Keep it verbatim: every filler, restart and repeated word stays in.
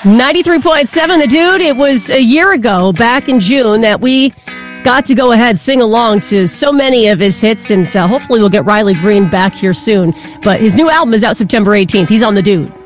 ninety-three point seven The Dude. It was a year ago, back in June, that we got to go ahead, sing along to so many of his hits, and uh, hopefully we'll get Riley Green back here soon. But his new album is out September eighteenth. He's on The Dude.